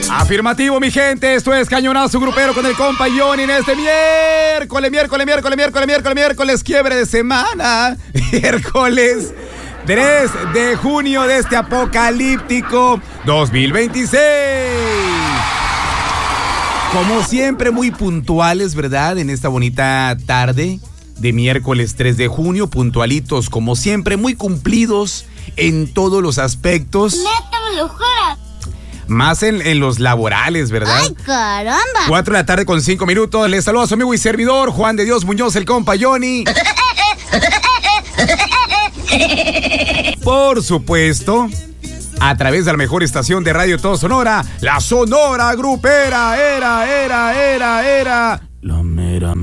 Afirmativo, mi gente, esto es Cañonazo Grupero con el compa Johnny en este miércoles, quiebre de semana, miércoles 3 de junio de este apocalíptico 2026. Como siempre, muy puntuales, ¿verdad? En esta bonita tarde de miércoles 3 de junio, puntualitos, como siempre, muy cumplidos en todos los aspectos. Neta, me lo juras. Más en los laborales, ¿verdad? ¡Ay, caramba! 4 de la tarde con 5 minutos. Les saludo a su amigo y servidor, Juan de Dios Muñoz, el compa Johnny. Por supuesto, a través de la mejor estación de radio todo Sonora, la Sonora Grupera, era. La mera.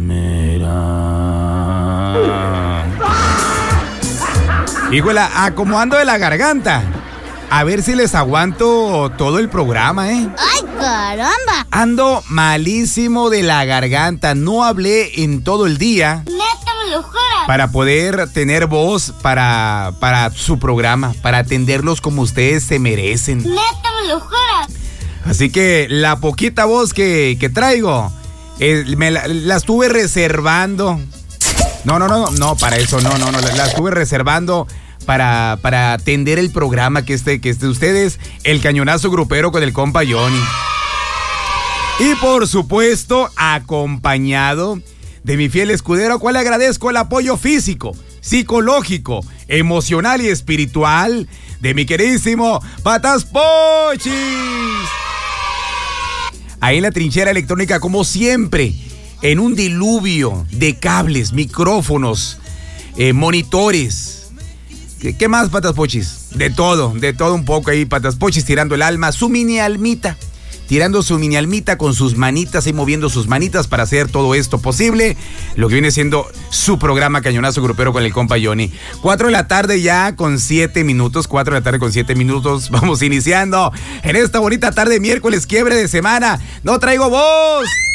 Híjole, acomodando de la garganta. A ver si les aguanto todo el programa, ¿eh? ¡Ay, caramba! Ando malísimo de la garganta. No hablé en todo el día. Neta, me lo juras. Para poder tener voz para su programa, para atenderlos como ustedes se merecen. Neta, me lo juras. Así que la poquita voz que traigo, la estuve reservando. No, para eso, no, la estuve reservando para atender el programa que es de ustedes, el Cañonazo Grupero con el compa Johnny. Y por supuesto, acompañado de mi fiel escudero, al cual le agradezco el apoyo físico, psicológico, emocional y espiritual de mi queridísimo Patas Pochis. Ahí en la trinchera electrónica, como siempre, en un diluvio de cables, micrófonos, monitores. ¿Qué más, Patas Pochis? De todo un poco ahí, Patas Pochis tirando el alma, su mini almita, con sus manitas y moviendo sus manitas para hacer todo esto posible, lo que viene siendo su programa Cañonazo Grupero con el compa Johnny. 4 de la tarde ya con 7 minutos, vamos iniciando en esta bonita tarde, miércoles, quiebre de semana. No traigo voz.